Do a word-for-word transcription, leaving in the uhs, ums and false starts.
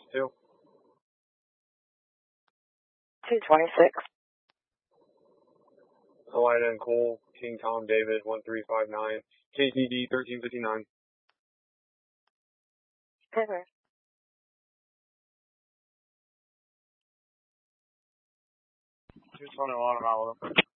two. two twenty-six. Elida and Cole, King Tom David, one three five nine. K T D, thirteen fifty-nine. Okay. two twenty-one, I'm out with him.